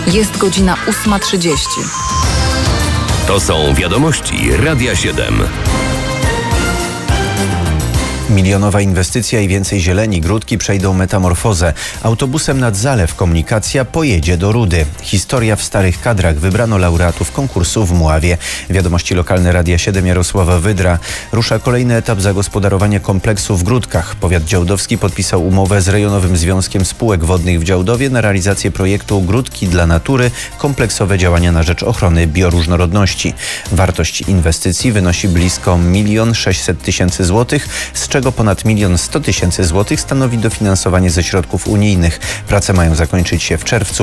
Jest godzina 8:30. To są wiadomości Radia 7. Milionowa inwestycja i więcej zieleni. Gródki przejdą metamorfozę. Autobusem nad zalew komunikacja pojedzie do Rudy. Historia w starych kadrach. Wybrano laureatów konkursu w Mławie. Wiadomości lokalne Radia 7 Jarosława Wydra. Rusza kolejny etap zagospodarowania kompleksu w Gródkach. Powiat działdowski podpisał umowę z Rejonowym Związkiem Spółek Wodnych w Działdowie na realizację projektu Gródki dla natury. Kompleksowe działania na rzecz ochrony bioróżnorodności. Wartość inwestycji wynosi blisko 1 600 000 złotych, z czego ponad 1 100 000 złotych stanowi dofinansowanie ze środków unijnych. Prace mają zakończyć się w czerwcu.